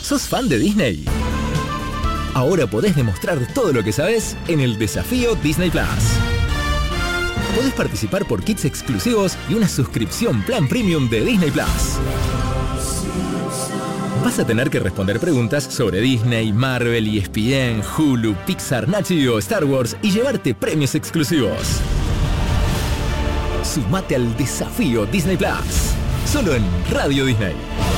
¿Sos fan de Disney? Ahora podés demostrar todo lo que sabés en el Desafío Disney Plus. Podés participar por kits exclusivos y una suscripción plan premium de Disney Plus. Vas a tener que responder preguntas sobre Disney, Marvel, ESPN, Hulu, Pixar, Nat Geo, Star Wars y llevarte premios exclusivos. Sumate al Desafío Disney Plus. Solo en Radio Disney.